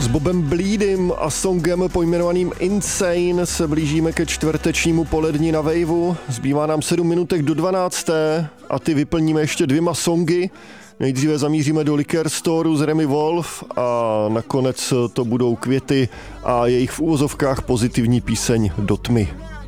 S Bobem Bleedym a songem pojmenovaným Insane se blížíme ke čtvrtečnímu poledni na Waveu. Zbývá nám 7 minutek do 12. a ty vyplníme ještě 2 songy. Nejdříve zamíříme do Liquor Storeu z Remy Wolf a nakonec to budou Květy a jejich v úvozovkách pozitivní píseň Do tmy.